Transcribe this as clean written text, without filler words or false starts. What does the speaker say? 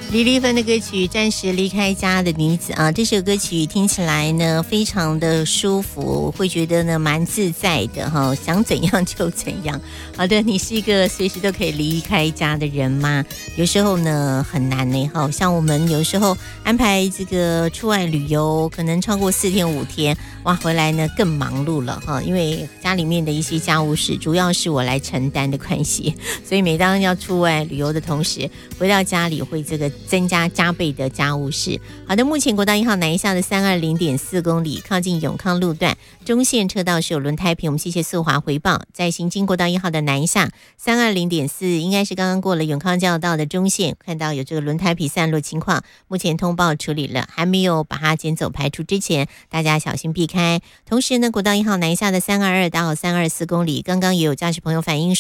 李丽芬的歌曲《暂时离开家的女子》啊，这首歌曲听起来呢非常的舒服，会觉得呢蛮自在的哈，想怎样就怎样。好的，你是一个随时都可以离开家的人吗？有时候呢很难呢哈，像我们有时候安排这个出外旅游，可能超过4天5天，哇，回来呢更忙碌了哈，因为家里面的一些家务事主要是我来承担的关系，所以每当要出外旅游的同时，回到家里会这个增加加倍的家务事。好的，目前国道1号南下的320.4公里，靠近永康路段中线车道是有轮胎屏，我们谢谢素华回报。在行经国道1号的南下320.4，应该是刚刚过了永康交流道的中线，看到有这个轮胎皮散落情况，目前通报处理了，还没有把它捡走排除之前，大家小心避开。同时呢，国道1号南下的322到324公里，刚刚也有驾驶朋友反映